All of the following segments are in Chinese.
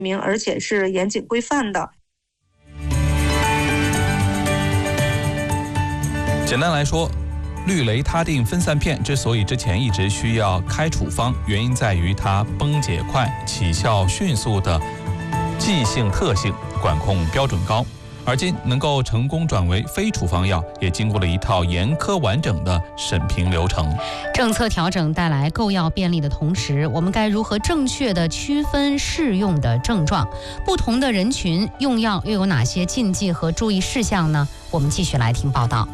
明，而且是严谨规范的。 简单来说，氯雷他定分散片之所以之前一直需要开处方，原因在于它崩解快、起效迅速的剂性特性，管控标准高。而今能够成功转为非处方药，也经过了一套严苛完整的审评流程。 政策调整带来购药便利的同时，我们该如何正确地区分适用的症状？不同的人群用药又有哪些禁忌和注意事项呢？我们继续来听报道。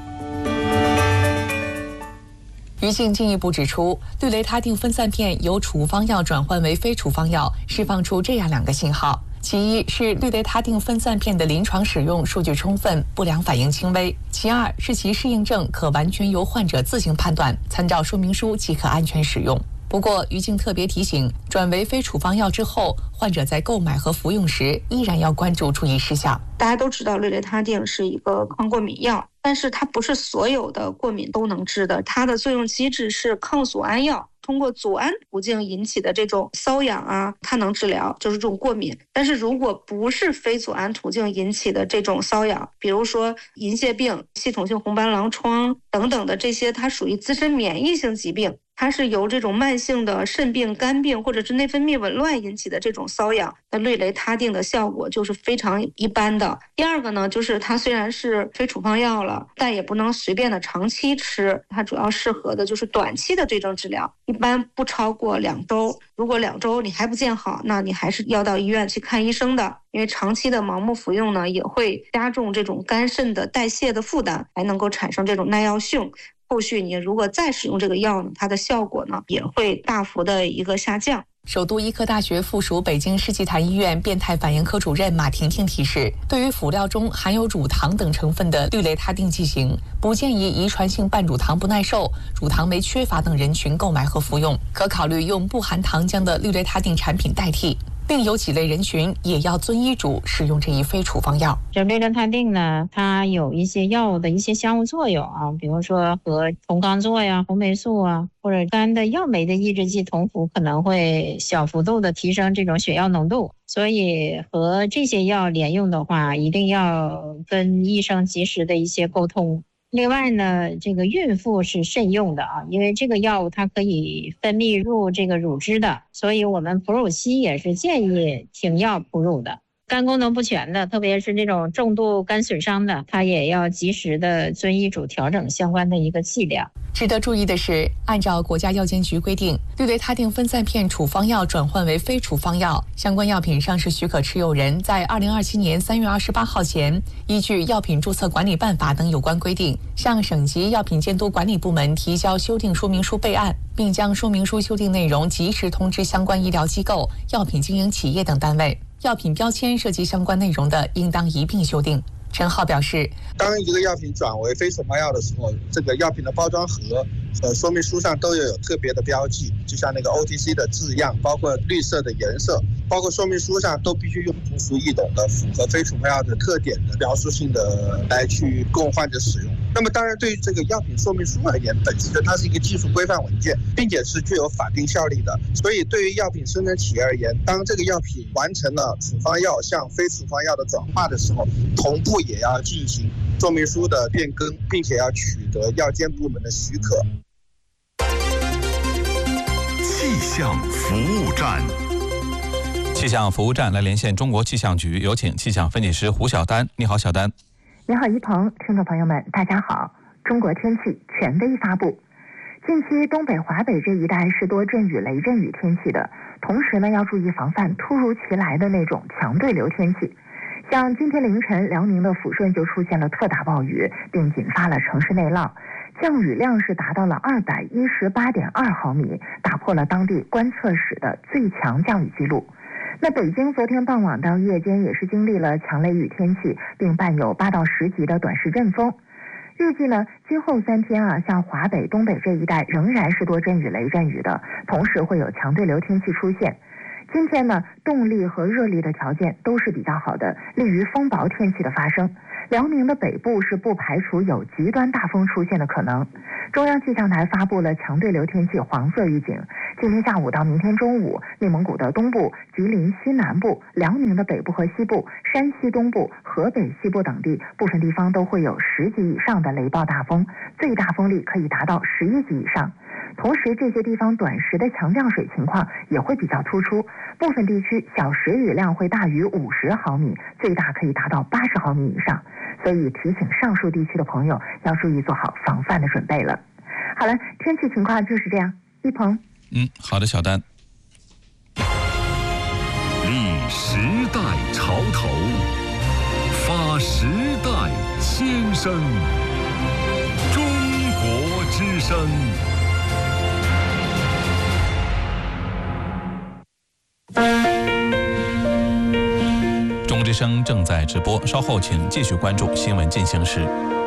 于静进一步指出，氯雷他定分散片由处方药转换为非处方药，释放出这样2个信号。其一是氯雷他定分散片的临床使用数据充分，不良反应轻微；其二是其适应症可完全由患者自行判断，参照说明书即可安全使用。不过，于静特别提醒，转为非处方药之后，患者在购买和服用时依然要关注注意事项。 大家都知道氯雷他定是一个抗过敏药，但是它不是所有的过敏都能治的，它的作用机制是抗组胺药。通过组胺途径引起的这种瘙痒啊，它能治疗，就是这种过敏。但是如果不是非组胺途径引起的这种瘙痒，比如说银屑病、系统性红斑狼疮等等的这些，它属于自身免疫性疾病，它是由这种慢性的肾病、肝病或者是内分泌紊乱引起的这种瘙痒，那氯雷他定的效果就是非常一般的。第二个呢，就是它虽然是非处方药了，但也不能随便的长期吃，它主要适合的就是短期的对症治疗，一般不超过2周。如果2周你还不见好，那你还是要到医院去看医生的，因为长期的盲目服用呢，也会加重这种肝肾的代谢的负担，还能够产生这种耐药性。后续你如果再使用这个药呢，它的效果呢也会大幅的一个下降。 首都医科大学附属北京世纪坛医院变态反应科主任马婷婷提示，对于辅料中含有乳糖等成分的氯雷他定剂型，不建议遗传性半乳糖不耐受、乳糖酶缺乏等人群购买和服用，可考虑用不含糖浆的氯雷他定产品代替。另有几类人群也要遵医嘱使用这一非处方药。 这氯雷他定呢，它有一些药物的一些相互作用啊，比如说和酮罡唑呀、红霉素啊，或者肝的药酶的抑制剂同服，可能会小幅度的提升这种血药浓度。所以和这些药连用的话，一定要跟医生及时的一些沟通。另外呢，这个孕妇是慎用的啊，因为这个药物它可以分泌入这个乳汁的，所以我们哺乳期也是建议停药哺乳的。肝功能不全的，特别是这种重度肝损伤的，它也要及时的遵医嘱调整相关的一个剂量。 值得注意的是，按照国家药监局规定，氯雷他定分散片处方药转换为非处方药，相关药品上市许可持有人在2027年3月28号前，依据《药品注册管理办法》等有关规定，向省级药品监督管理部门提交修订说明书备案，并将说明书修订内容及时通知相关医疗机构、药品经营企业等单位。药品标签涉及相关内容的，应当一并修订。陈浩表示， 当一个药品转为非处方药的时候，这个药品的包装盒和说明书上都要有特别的标记，就像那个 OTC 的字样，包括绿色的颜色，包括说明书上都必须用通俗易懂的、符合非处方药的特点的描述性的来去供患者使用。那么当然，对于这个药品说明书而言，本身它是一个技术规范文件，并且是具有法定效力的。所以对于药品生产企业而言，当这个药品完成了处方药向非处方药的转化的时候，同步也要进行说明书的变更，并且要取得药监部门的许可。 气象服务站。 气象服务站来连线中国气象局，有请气象分析师胡晓丹。你好，小丹。 你好，一鹏，听众朋友们，大家好。中国天气权威发布，近期东北、华北这一带是多阵雨、雷阵雨天气的，同时呢，要注意防范突如其来的那种强对流天气。像今天凌晨，辽宁的抚顺就出现了特大暴雨，并引发了城市内涝，降雨量是达到了218.2毫米，打破了当地观测史的最强降雨记录。那北京昨天傍晚到夜间也是经历了强雷雨天气，并伴有8到10级的短时阵风。预计呢，今后3天啊，像华北、东北这一带仍然是多阵雨、雷阵雨的，同时会有强对流天气出现。 今天呢，动力和热力的条件都是比较好的，利于风雹天气的发生。辽宁的北部是不排除有极端大风出现的可能。中央气象台发布了强对流天气黄色预警，今天下午到明天中午，内蒙古的东部、吉林西南部、辽宁的北部和西部、山西东部、河北西部等地部分地方都会有10级以上的雷暴大风，最大风力可以达到11级以上。同时，这些地方短时的强降水情况也会比较突出，部分地区小时雨量会大于50毫米，最大可以达到80毫米以上。所以提醒上述地区的朋友要注意做好防范的准备了。好了，天气情况就是这样。一鹏， 好的，小丹。 立时代潮头，发时代先声，中国之声。 中国之声正在直播，稍后请继续关注新闻进行时。